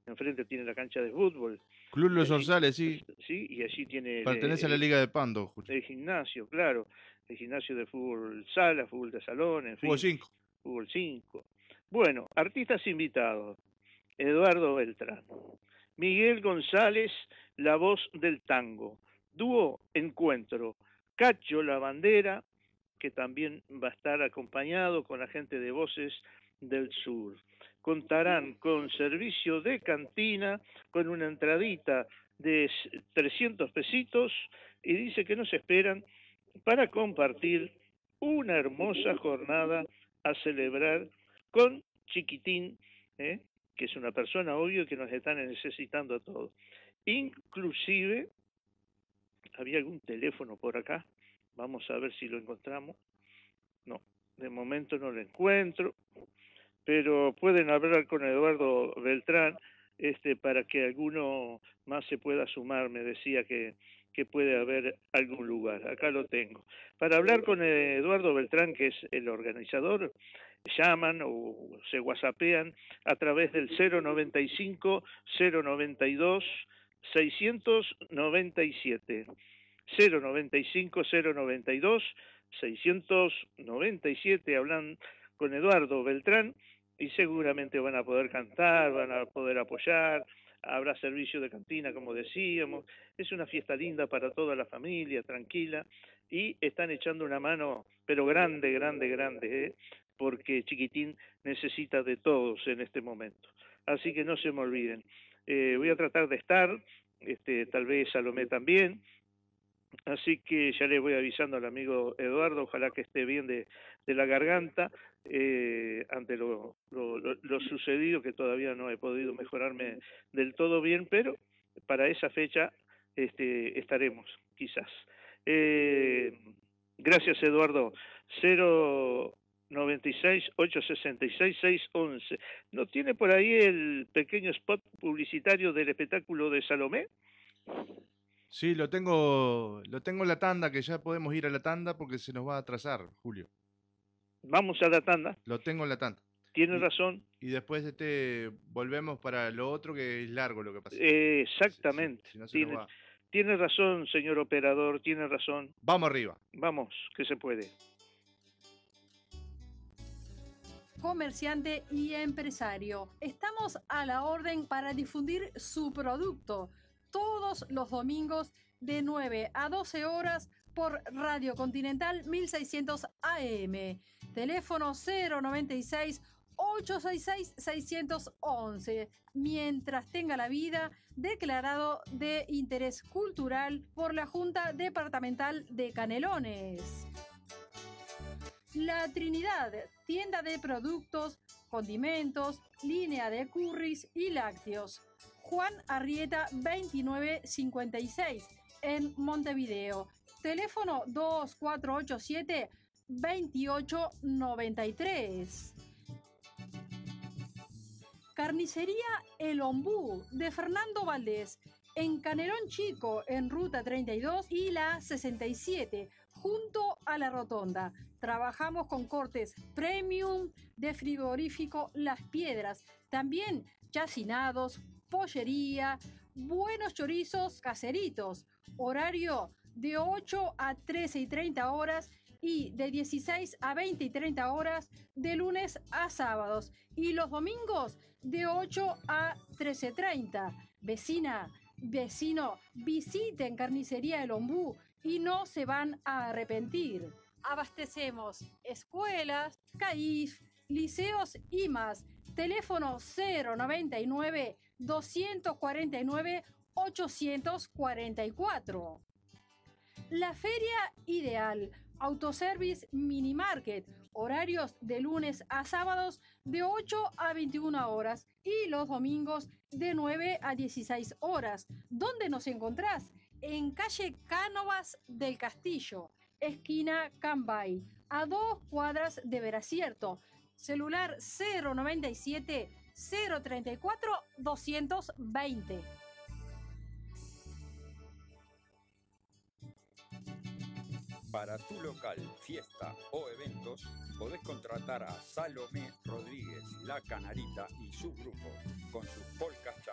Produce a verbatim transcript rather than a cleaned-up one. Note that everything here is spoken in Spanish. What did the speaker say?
enfrente tiene la cancha de fútbol, Club y Los allí, Orzales, sí. sí, y allí tiene el, Pertenece a la el, Liga de Pando, Julio. el gimnasio, claro, el gimnasio de fútbol sala, fútbol de salón, en Fútbol fin, cinco. fútbol cinco. Bueno, artistas invitados: Eduardo Beltrán, Miguel González, la voz del tango, dúo Encuentro, Cacho La Bandera, que también va a estar acompañado con la gente de Voces del Sur. Contarán con servicio de cantina, con una entradita de trescientos pesitos, y dice que nos esperan para compartir una hermosa jornada a celebrar con Chiquitín, ¿eh? que es una persona, obvio, que nos están necesitando a todos. Inclusive, había algún teléfono por acá, vamos a ver si lo encontramos. No, de momento no lo encuentro, pero pueden hablar con Eduardo Beltrán, este, para que alguno más se pueda sumar. Me decía que, que puede haber algún lugar. Acá lo tengo. Para hablar con Eduardo Beltrán, que es el organizador, llaman o se whatsappean a través del cero noventa y cinco, cero noventa y dos, seiscientos noventa y siete. cero noventa y cinco, cero noventa y dos, seiscientos noventa y siete. Hablan con Eduardo Beltrán y seguramente van a poder cantar, van a poder apoyar, habrá servicio de cantina, como decíamos. Es una fiesta linda para toda la familia, tranquila, y están echando una mano, pero grande, grande, grande, ¿eh? porque Chiquitín necesita de todos en este momento. Así que no se me olviden. Eh, voy a tratar de estar, este, tal vez Salomé también, así que ya le voy avisando al amigo Eduardo, ojalá que esté bien de, de la garganta, eh, ante lo, lo, lo, lo sucedido, que todavía no he podido mejorarme del todo bien, pero para esa fecha este, estaremos, quizás. Eh, gracias, Eduardo. cero noventa y seis, ochocientos sesenta y seis, seiscientos once. ¿No tiene por ahí el pequeño spot publicitario del espectáculo de Salomé? Sí, lo tengo, lo tengo en la tanda, que ya podemos ir a la tanda porque se nos va a atrasar, Julio. Vamos a la tanda. Lo tengo en la tanda. Tiene Y, razón. y después este volvemos para lo otro, que es largo lo que pasa. Eh, Si, si- exactamente. si no se nos Tiene, va. tiene razón, señor operador, tiene razón. Vamos arriba. Vamos, que se puede. Comerciante y empresario. Estamos a la orden para difundir su producto todos los domingos de nueve a doce horas por Radio Continental mil seiscientos A M. Teléfono cero noventa y seis, ochocientos sesenta y seis, seiscientos once. Mientras tenga la vida, declarado de interés cultural por la Junta Departamental de Canelones. La Trinidad, tienda de productos, condimentos, línea de curris y lácteos. Juan Arrieta veintinueve cincuenta y seis, en Montevideo. Teléfono dos cuatro ocho siete, veintiocho noventa y tres. Carnicería El Ombú, de Fernando Valdés, en Canelón Chico, en Ruta treinta y dos y la sesenta y siete, junto a la rotonda. Trabajamos con cortes premium de frigorífico Las Piedras, también chacinados, pollería, buenos chorizos caseritos. Horario de ocho a trece y treinta horas y de dieciséis a veinte y treinta horas de lunes a sábados, y los domingos de ocho a trece y treinta. Vecina, vecino, visiten Carnicería El Ombú y no se van a arrepentir. Abastecemos escuelas, C A I F, liceos y más. Teléfono cero noventa y nueve, doscientos cuarenta y nueve, ochocientos cuarenta y cuatro. La Feria Ideal, Autoservice Mini Market, horarios de lunes a sábados de ocho a veintiuna horas y los domingos de nueve a dieciséis horas. ¿Dónde nos encontrás? En calle Cánovas del Castillo, esquina Cambay, a dos cuadras de Veracierto. Celular cero noventa y siete, cero treinta y cuatro, doscientos veinte. Para tu local, fiesta o eventos, podés contratar a Salomé Rodríguez, La Canarita y su grupo, con sus polcas